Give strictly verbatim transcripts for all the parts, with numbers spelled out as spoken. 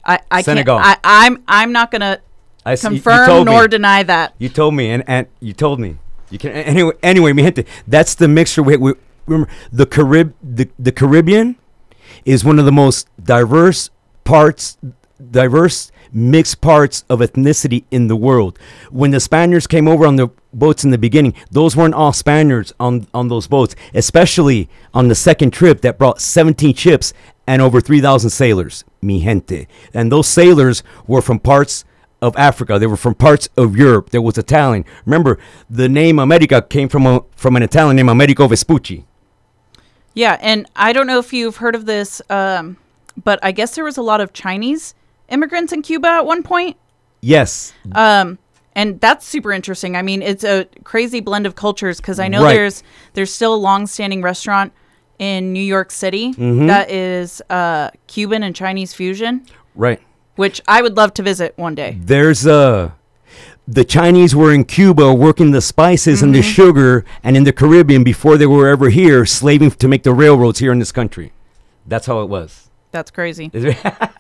I, I Senegal. can't. I, I'm I'm not gonna I s- you- you confirm told nor me. deny that. You told me, and, and you told me. You can anyway. Anyway, mi gente, that's the mixture. We, we remember the Carib, the, the Caribbean, is one of the most diverse parts, diverse mixed parts of ethnicity in the world. When the Spaniards came over on the boats in the beginning, those weren't all Spaniards on on those boats. Especially on the second trip that brought seventeen ships and over three thousand sailors, mi gente. And those sailors were from parts of Africa. They were from parts of Europe. There was Italian. Remember, the name America came from a, from an Italian named Americo Vespucci. Yeah, and I don't know if you've heard of this, um, but I guess there was a lot of Chinese immigrants in Cuba at one point. Yes. Um, and that's super interesting. I mean, it's a crazy blend of cultures because I know Right. there's there's still a long-standing restaurant in New York City Mhm. that is uh, Cuban and Chinese fusion, Right. which I would love to visit one day. There's uh the Chinese were in Cuba working the spices and the sugar, and in the Caribbean before they were ever here, slaving to make the railroads here in this country. That's how it was. That's crazy. Is it-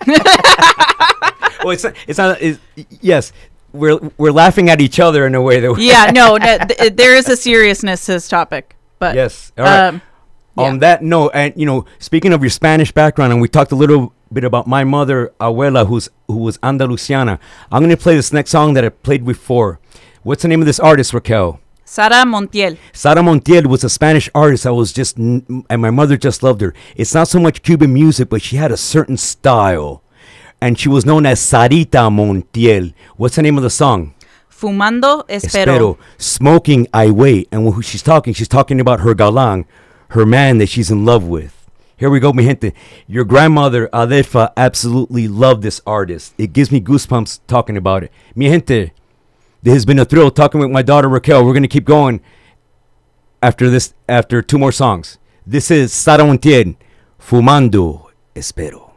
well, it's not, it's not. It's, yes, we're we're laughing at each other in a way that. we- Yeah, no, th- th- there is a seriousness to this topic, but Yes. All right. um, On yeah. that note, and you know, speaking of your Spanish background, and we talked a little bit about my mother, Abuela, who's who was Andalusiana. I'm gonna play this next song that I played before. What's the name of this artist, Raquel? Sara Montiel. Sara Montiel was a Spanish artist. I was just, n- and my mother just loved her. It's not so much Cuban music, but she had a certain style, and she was known as Sarita Montiel. What's the name of the song? Fumando espero. Smoking, I wait. And when she's talking, she's talking about her galán, her man that she's in love with. Here we go, mi gente. Your grandmother, Adelfa, absolutely loved this artist. It gives me goosebumps talking about it. Mi gente, it has been a thrill talking with my daughter, Raquel. We're going to keep going after this, after two more songs. This is Sara Montiel, Fumando Espero.